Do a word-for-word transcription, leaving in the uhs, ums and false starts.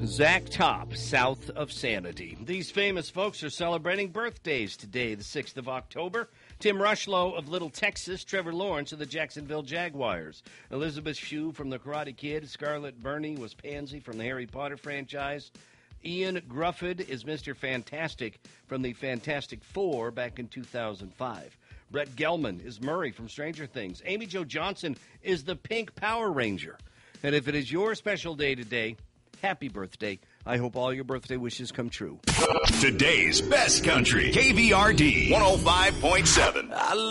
Zach Top, south of Sanity. These famous folks are celebrating birthdays today, the sixth of October. Tim Rushlow of Little Texas, Trevor Lawrence of the Jacksonville Jaguars, Elizabeth Shue from The Karate Kid, Scarlett Burney was Pansy from the Harry Potter franchise, Ian Grufford is Mister Fantastic from the Fantastic Four back in two thousand five. Brett Gelman is Murray from Stranger Things. Amy Jo Johnson is the Pink Power Ranger. And if it is your special day today, happy birthday. I hope all your birthday wishes come true. Today's best country, K V R D one oh five point seven.